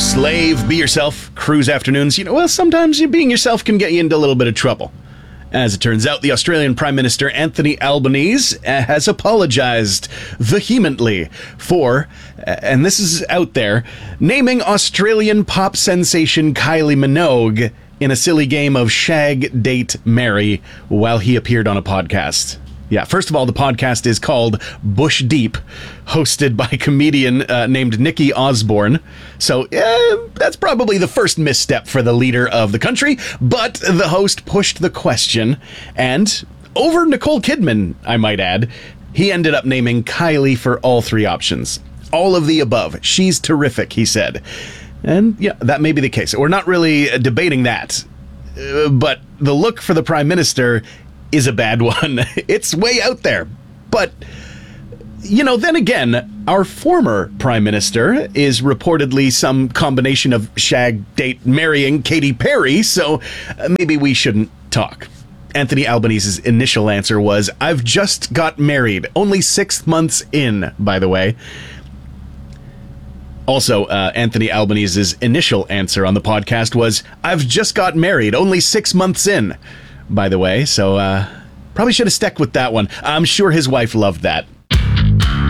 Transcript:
slave, be yourself, cruise afternoons. Sometimes being yourself can get you into a little bit of trouble. As it turns out, the Australian Prime Minister Anthony Albanese has apologized vehemently for, and this is out there, naming Australian pop sensation Kylie Minogue in a silly game of shag, date, marry while he appeared on a podcast. Yeah, first of all, the podcast is called Bush Deep, hosted by a comedian named Nikki Osborne. So that's probably the first misstep for the leader of the country. But the host pushed the question, and over Nicole Kidman, I might add, he ended up naming Kylie for all three options. All of the above. She's terrific, he said. And yeah, that may be the case. We're not really debating that. But the look for the Prime Minister is a bad one. It's way out there. But, then again, our former Prime Minister is reportedly some combination of shag, date, marrying Katy Perry, so maybe we shouldn't talk. Anthony Albanese's initial answer was, "I've just got married. Only 6 months in, by the way." Also, Anthony Albanese's initial answer on the podcast was, "I've just got married. Only 6 months in." By the way, so probably should have stuck with that one. I'm sure his wife loved that.